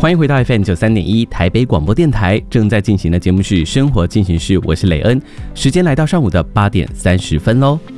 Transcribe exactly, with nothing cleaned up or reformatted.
欢迎回到 F M 九三点一台北广播电台，正在进行的节目是《生活进行式》，我是磊恩。时间来到上午的八点三十分喽。